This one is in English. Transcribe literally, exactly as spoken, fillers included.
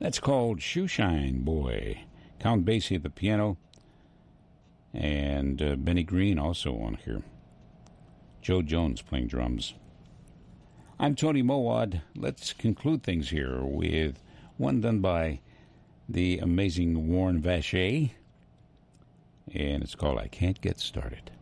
That's called Shoeshine Boy. Count Basie at the piano, and uh, Benny Green also on here. Joe Jones playing drums. I'm Tony Mowad. Let's conclude things here with one done by the amazing Warren Vacher, and it's called I Can't Get Started.